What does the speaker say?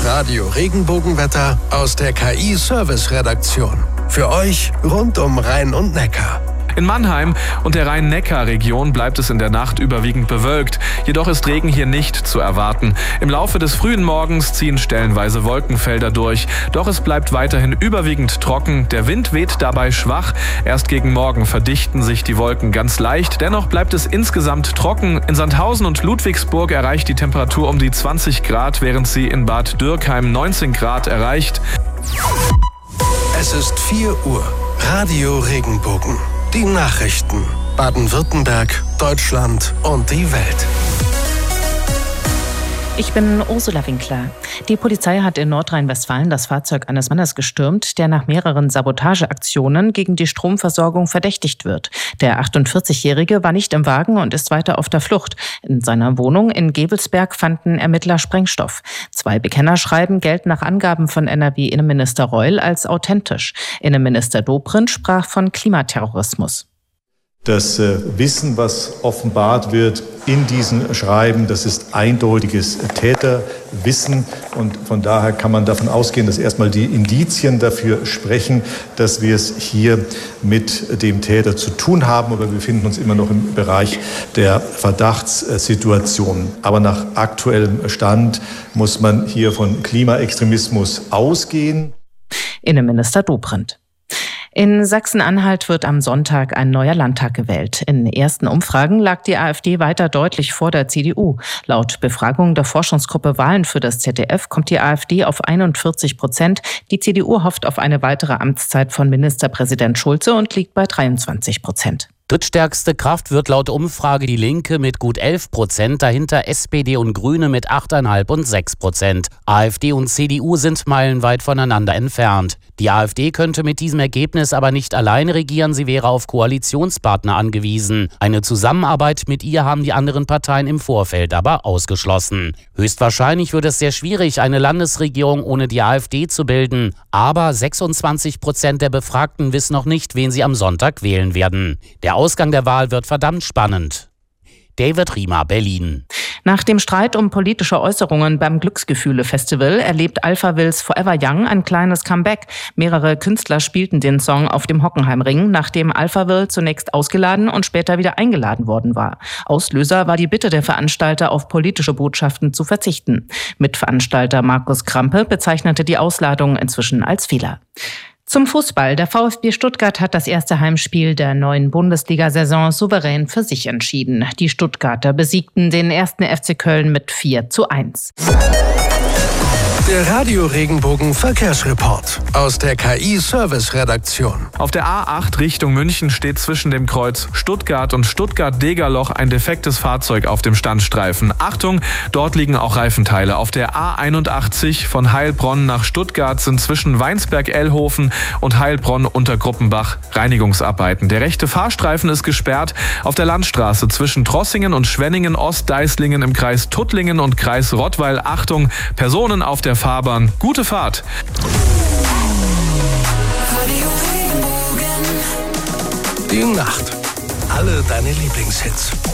Das Radio Regenbogenwetter aus der KI-Service-Redaktion. Für euch rund um Rhein und Neckar. In Mannheim und der Rhein-Neckar-Region bleibt es in der Nacht überwiegend bewölkt. Jedoch ist Regen hier nicht zu erwarten. Im Laufe des frühen Morgens ziehen stellenweise Wolkenfelder durch. Doch es bleibt weiterhin überwiegend trocken. Der Wind weht dabei schwach. Erst gegen Morgen verdichten sich die Wolken ganz leicht. Dennoch bleibt es insgesamt trocken. In Sandhausen und Ludwigsburg erreicht die Temperatur um die 20 Grad, während sie in Bad Dürkheim 19 Grad erreicht. Es ist 4 Uhr. Radio Regenbogen. Die Nachrichten. Baden-Württemberg, Deutschland und die Welt. Ich bin Ursula Winkler. Die Polizei hat in Nordrhein-Westfalen das Fahrzeug eines Mannes gestürmt, der nach mehreren Sabotageaktionen gegen die Stromversorgung verdächtigt wird. Der 48-Jährige war nicht im Wagen und ist weiter auf der Flucht. In seiner Wohnung in Gevelsberg fanden Ermittler Sprengstoff. 2 Bekennerschreiben gelten nach Angaben von NRW-Innenminister Reul als authentisch. Innenminister Dobrindt sprach von Klimaterrorismus. Das Wissen, was offenbart wird in diesen Schreiben, das ist eindeutiges Täterwissen. Und von daher kann man davon ausgehen, dass erstmal die Indizien dafür sprechen, dass wir es hier mit dem Täter zu tun haben. Aber wir befinden uns immer noch im Bereich der Verdachtssituation. Aber nach aktuellem Stand muss man hier von Klimaextremismus ausgehen. Innenminister Dobrindt. In Sachsen-Anhalt wird am Sonntag ein neuer Landtag gewählt. In ersten Umfragen lag die AfD weiter deutlich vor der CDU. Laut Befragung der Forschungsgruppe Wahlen für das ZDF kommt die AfD auf 41%. Die CDU hofft auf eine weitere Amtszeit von Ministerpräsident Schulze und liegt bei 23%. Drittstärkste Kraft wird laut Umfrage die Linke mit gut 11%, dahinter SPD und Grüne mit 8,5% und 6%. AfD und CDU sind meilenweit voneinander entfernt. Die AfD könnte mit diesem Ergebnis aber nicht alleine regieren, sie wäre auf Koalitionspartner angewiesen. Eine Zusammenarbeit mit ihr haben die anderen Parteien im Vorfeld aber ausgeschlossen. Höchstwahrscheinlich wird es sehr schwierig, eine Landesregierung ohne die AfD zu bilden. Aber 26% der Befragten wissen noch nicht, wen sie am Sonntag wählen werden. Der Ausgang der Wahl wird verdammt spannend. David Riemer, Berlin. Nach dem Streit um politische Äußerungen beim Glücksgefühle-Festival erlebt Alphavills Forever Young ein kleines Comeback. Mehrere Künstler spielten den Song auf dem Hockenheimring, nachdem Alphaville zunächst ausgeladen und später wieder eingeladen worden war. Auslöser war die Bitte der Veranstalter, auf politische Botschaften zu verzichten. Mitveranstalter Markus Krampe bezeichnete die Ausladung inzwischen als Fehler. Zum Fußball. Der VfB Stuttgart hat das erste Heimspiel der neuen Bundesliga-Saison souverän für sich entschieden. Die Stuttgarter besiegten den 1. FC Köln mit 4:1. Der Radio Regenbogen Verkehrsreport aus der KI-Service-Redaktion. Auf der A8 Richtung München steht zwischen dem Kreuz Stuttgart und Stuttgart-Degerloch ein defektes Fahrzeug auf dem Standstreifen. Achtung, dort liegen auch Reifenteile. Auf der A81 von Heilbronn nach Stuttgart sind zwischen Weinsberg-Ellhofen und Heilbronn-Untergruppenbach Reinigungsarbeiten. Der rechte Fahrstreifen ist gesperrt. Auf der Landstraße zwischen Trossingen und Schwenningen-Ostdeislingen im Kreis Tuttlingen und Kreis Rottweil. Achtung, Personen auf der Fahrbahn. Gute Fahrt. Die Nacht. Alle deine Lieblingshits.